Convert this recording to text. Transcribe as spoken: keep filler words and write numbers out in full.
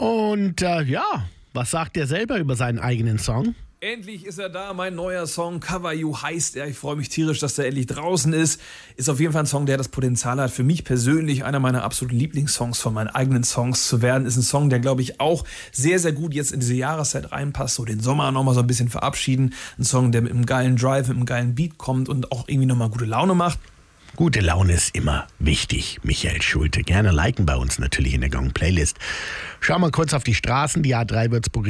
Und äh, ja, was sagt er selber über seinen eigenen Song? Endlich ist er da, mein neuer Song, Cover You heißt er. Ich freue mich tierisch, dass der endlich draußen ist. Ist auf jeden Fall ein Song, der das Potenzial hat, für mich persönlich einer meiner absoluten Lieblingssongs von meinen eigenen Songs zu werden. Ist ein Song, der, glaube ich, auch sehr, sehr gut jetzt in diese Jahreszeit reinpasst. So den Sommer nochmal so ein bisschen verabschieden. Ein Song, der mit einem geilen Drive, mit einem geilen Beat kommt und auch irgendwie nochmal gute Laune macht. Gute Laune ist immer wichtig, Michael Schulte. Gerne liken bei uns natürlich in der Gong Playlist. Schau mal kurz auf die Straßen. Die A drei Würzburg